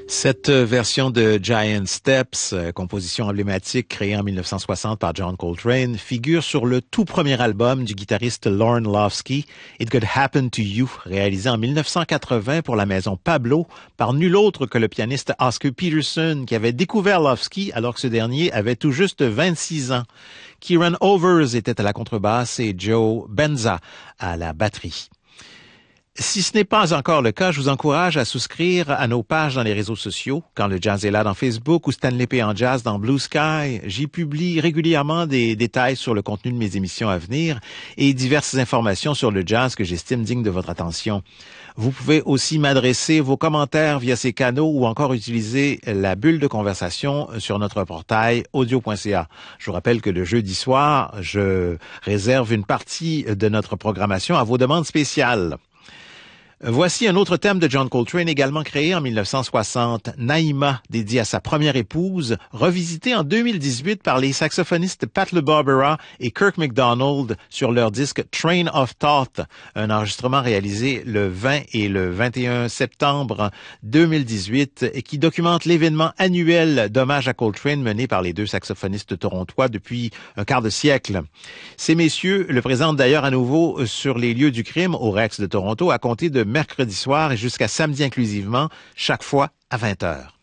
Cette version de Giant Steps, composition emblématique créée en 1960 par John Coltrane, figure sur le tout premier album du guitariste Lorne Lofsky, It Could Happen to You, réalisé en 1980 pour la maison Pablo par nul autre que le pianiste Oscar Peterson, qui avait découvert Lofsky alors que ce dernier avait tout juste 26 ans. Kieran Overs était à la contrebasse et Joe Benza à la batterie. Si ce n'est pas encore le cas, je vous encourage à souscrire à nos pages dans les réseaux sociaux. Quand le jazz est là dans Facebook ou Stanley P. en jazz dans Blue Sky, j'y publie régulièrement des détails sur le contenu de mes émissions à venir et diverses informations sur le jazz que j'estime dignes de votre attention. Vous pouvez aussi m'adresser vos commentaires via ces canaux ou encore utiliser la bulle de conversation sur notre portail audio.ca. Je vous rappelle que le jeudi soir, je réserve une partie de notre programmation à vos demandes spéciales. Voici un autre thème de John Coltrane également créé en 1960, Naïma, dédié à sa première épouse, revisité en 2018 par les saxophonistes Pat LeBarbera et Kirk MacDonald sur leur disque Train of Thought, un enregistrement réalisé le 20 et le 21 septembre 2018 et qui documente l'événement annuel d'hommage à Coltrane mené par les deux saxophonistes torontois depuis un quart de siècle. Ces messieurs le présentent d'ailleurs à nouveau sur les lieux du crime au Rex de Toronto à compter de mercredi soir et jusqu'à samedi inclusivement, chaque fois à 20h.